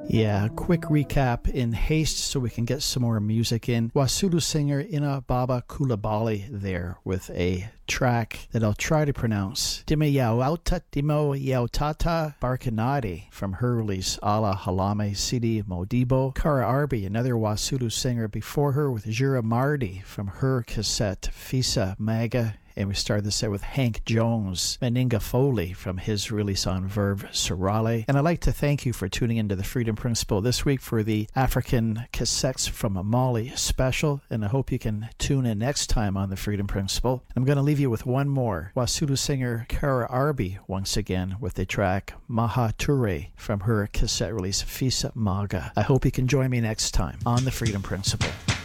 Yeah, quick recap in haste so we can get some more music in. Wasulu singer Ina Baba Kulabali there with a track that I'll try to pronounce. Dime Yauta Dimo Yautata Barkanadi from her release Ala Halame Sidi Modibo. Kara Arbi, another Wasulu singer before her with Jura Mardi from her cassette Fisa Maga. And we started the set with Hank Jones, Meninga Foley from his release on Verve Sorale. And I'd like to thank you for tuning into the Freedom Principle this week for the African Cassettes from Mali special. And I hope you can tune in next time on the Freedom Principle. I'm going to leave you with one more. Wasulu singer Kara Arbi once again with the track Maha Ture from her cassette release Fisa Maga. I hope you can join me next time on the Freedom Principle.